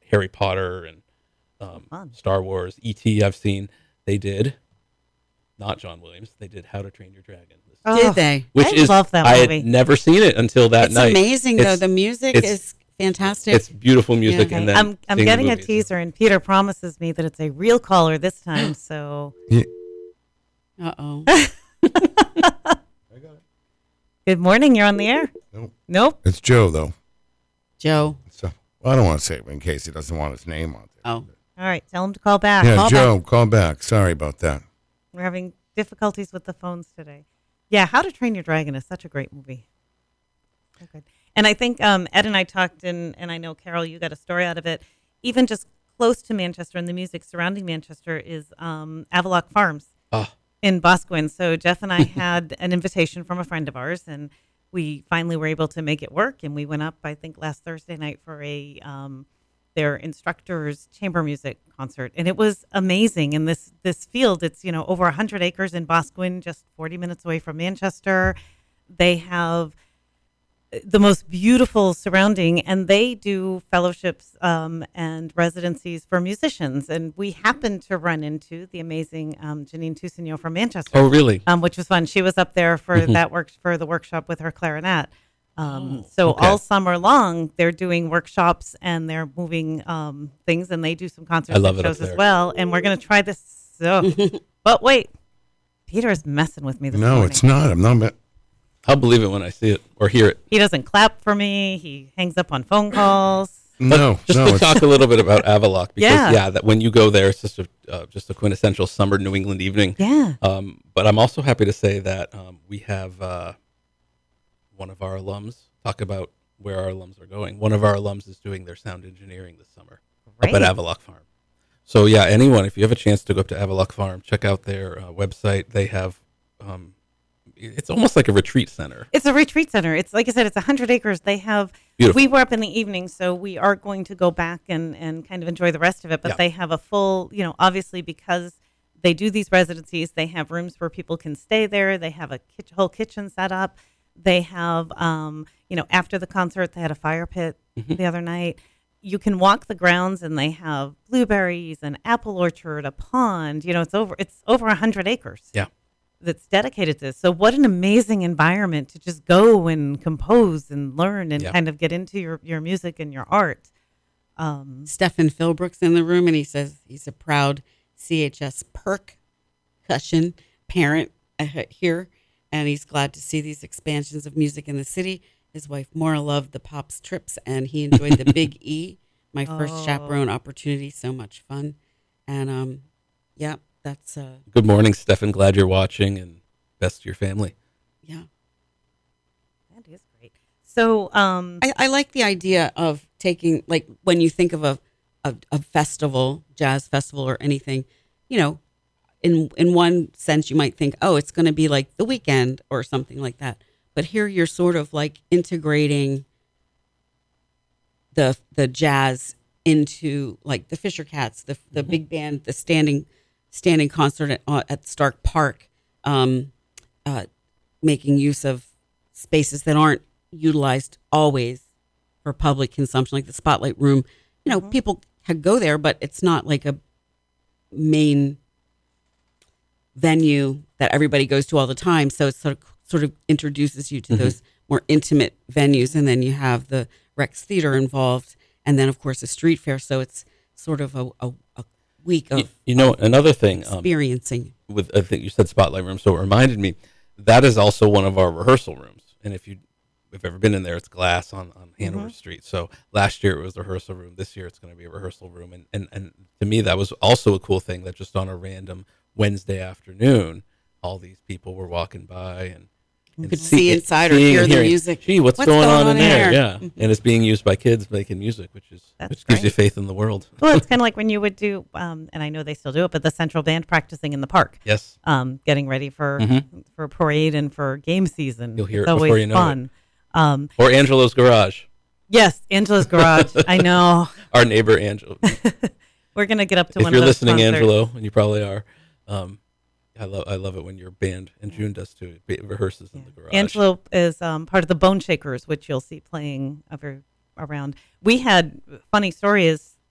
Harry Potter and Fun. Star Wars, E.T. I've seen. They did not John Williams. They did How to Train Your Dragon. Oh, Did they? Which I is love that I movie. had never seen it until that It's night. amazing, though. It's- The music it's- is fantastic. It's beautiful music, Yeah. and Okay, then I'm seeing the getting a movies. teaser, and Peter promises me that it's a real caller this time. So, Uh-oh. good morning. You're on the air. Nope. Nope. It's Joe, though. Joe. So I don't want to say it in case he doesn't want his name on there. Oh. All right. Tell him to call back. Yeah, call Joe, call back. Sorry about that. We're having difficulties with the phones today. Yeah, How to Train Your Dragon is such a great movie. So good. And I think Ed and I talked, and I know, Carol, you got a story out of it. Even just close to Manchester and the music surrounding Manchester is Avalock Farms Ah. in Boscawen. So Jeff and I had an invitation from a friend of ours, and we finally were able to make it work. And we went up, I think, last Thursday night for a their instructors chamber music concert, and it was amazing. In this field, it's over 100 acres in Boscawen, just 40 minutes away from Manchester. They have the most beautiful surrounding, and they do fellowships and residencies for musicians. And we happened to run into the amazing Janine Toussaint from Manchester. Oh, really? Which was fun. She was up there for for the workshop with her clarinet. So okay. all summer long, they're doing workshops and they're moving things, and they do some concerts I love and it up shows as there. well. And we're going to try this. So, but wait, Peter is messing with me this No, morning. it's not. I'm not. I'll believe it when I see it or hear it. He doesn't clap for me. He hangs up on phone calls. No, Just no. to It's, talk a little bit about Avalock, because Yeah. that when you go there, it's just a quintessential summer New England evening. Yeah. But I'm also happy to say that we have one of our alums talk about where our alums are going. One of our alums is doing their sound engineering this summer Great. up at Avalock Farm. So yeah, anyone, if you have a chance to go up to Avalock Farm, check out their website. They have, it's almost like a retreat center. It's a retreat center. It's like I said, it's 100 acres. They have. Beautiful. We were up in the evening, so we are going to go back and kind of enjoy the rest of it. But Yeah. they have a full, obviously because they do these residencies, they have rooms where people can stay there. They have a whole kitchen set up. They have, after the concert, they had a fire pit the other night. You can walk the grounds, and they have blueberries, an apple orchard, a pond. It's over 100 acres. Yeah. That's dedicated to this. So what an amazing environment to just go and compose and learn and Yeah. kind of get into your music and your art. Stefan Philbrook's in the room, and he says he's a proud CHS percussion parent here, and he's glad to see these expansions of music in the city. His wife Maura loved the Pops trips, and he enjoyed the Big E, my first chaperone opportunity. So much fun, and yeah, that's Good morning, Stefan. Glad you're watching, and best to your family. yeah. That is great. So I like the idea of taking, like, when you think of a festival, jazz festival or anything, in one sense you might think, oh, it's going to be like the weekend or something like that. But here you're sort of like integrating the jazz into like the Fisher Cats, the big band, the standing concert at Stark Park, making use of spaces that aren't utilized always for public consumption, like the Spotlight Room. People can go there, but it's not like a main venue that everybody goes to all the time. So it sort of introduces you to those more intimate venues. And then you have the Rex Theater involved, and then, of course, a street fair. So it's sort of a week of Another thing, experiencing. I think you said Spotlight Room, so it reminded me, that is also one of our rehearsal rooms. And if you've ever been in there, it's glass on Hanover Street. So last year it was the rehearsal room. This year it's going to be a rehearsal room. And to me, that was also a cool thing, that just on a random Wednesday afternoon, all these people were walking by and Could see inside or hear the music. Gee, what's going on in there? Yeah. And it's being used by kids making music, which That's gives you great. faith in the world. well, it's kind of like when you would do, and I know they still do it, but the central band practicing in the park. Yes. Getting ready for parade and for game season. You'll hear It's it always before you know fun. Or Angelo's Garage. Yes, Angela's Garage. I know. Our neighbor Angelo. We're gonna get up to If one you're of those listening, concerts. Angelo, and you probably are, I love it when your band, and June does too, rehearses in the garage. Angelo is part of the Bone Shakers, which you'll see playing around. We had funny story is